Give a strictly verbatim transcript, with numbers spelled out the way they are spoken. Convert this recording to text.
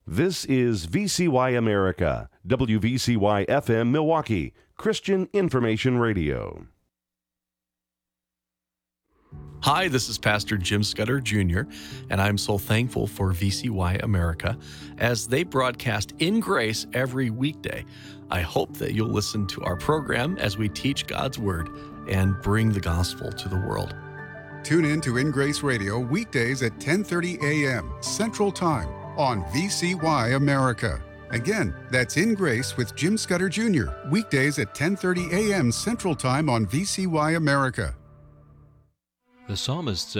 This is V C Y America, W V C Y F M Milwaukee, Christian Information Radio. Hi, this is Pastor Jim Scudder Junior, and I'm so thankful for V C Y America as they broadcast In Grace every weekday. I hope that you'll listen to our program as we teach God's Word and bring the gospel to the world. Tune in to In Grace Radio weekdays at ten thirty a.m. Central Time on V C Y America. Again, that's In Grace with Jim Scudder Junior, weekdays at ten thirty a.m. Central Time on V C Y America. The psalmist